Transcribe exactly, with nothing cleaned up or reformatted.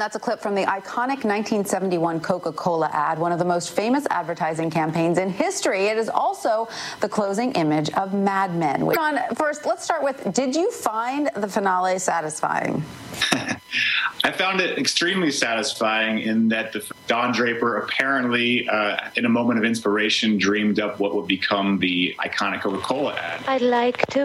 that's a clip from the iconic nineteen seventy-one Coca-Cola ad, one of the most famous advertising campaigns in history. It is also the closing image of Mad Men. John, first, let's start with, did you find the finale satisfying? I found it extremely satisfying in that the, Don Draper apparently, uh, in a moment of inspiration, dreamed up what would become the iconic Coca-Cola ad. I'd like to